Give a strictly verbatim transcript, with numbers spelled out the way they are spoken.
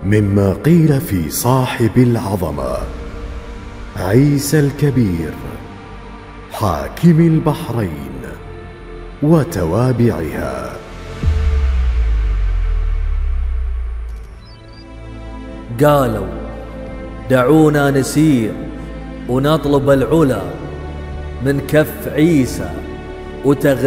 مما قيل في صاحب العظمة عيسى الكبير حاكم البحرين وتوابعها. قالوا دعونا نسير ونطلب العلا من كف عيسى وتغ